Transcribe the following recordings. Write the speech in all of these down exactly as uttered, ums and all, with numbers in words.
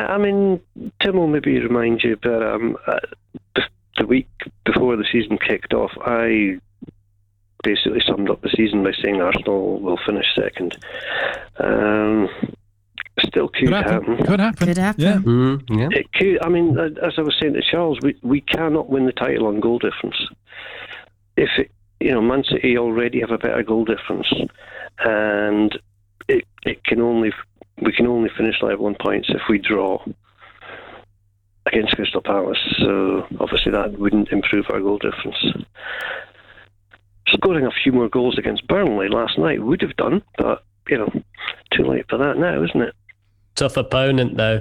I mean, Tim will maybe remind you, but um, uh, the week before the season kicked off, I basically summed up the season by saying Arsenal will finish second. Um, still could, could happen. happen. Could happen. Could happen. Yeah. Mm, yeah. It could. I mean, as I was saying to Charles, we we cannot win the title on goal difference. If it, you know, Man City already have a better goal difference, and it it can only we can only finish level on points if we draw against Crystal Palace. So obviously that wouldn't improve our goal difference. Scoring a few more goals against Burnley last night would have done, but you know, too late for that now, isn't it? Tough opponent, though.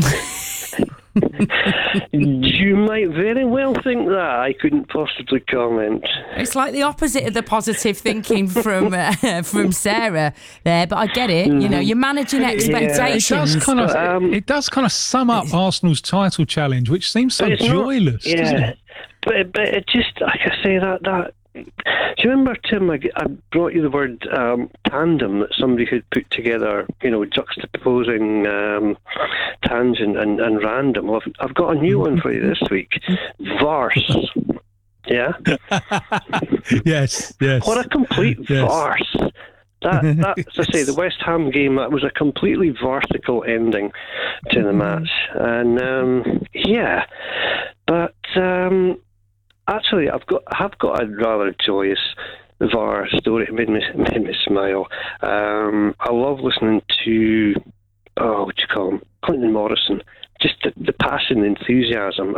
You might very well think that. I couldn't possibly comment. It's like the opposite of the positive thinking from uh, from Sarah there, but I get it. You know, you're managing expectations. It does kind of, um, it does kind of sum up Arsenal's title challenge, which seems so joyless. Not, doesn't yeah, it? but but it just, like I say, that that. Do you remember, Tim, I, I brought you the word um, tandem that somebody had put together, you know, juxtaposing um, tangent and, and random? Well, I've, I've got a new one for you this week. Varse. Yeah? Yes, yes. What a complete Yes. farce. That, that, as I say, the West Ham game, that was a completely farcical ending to the match. And, um, yeah, but... Um, Actually, I've got have got a rather joyous V A R story. It made me made me smile. Um, I love listening to oh, what do you call him, Clinton Morrison. Just the, the passion, the enthusiasm.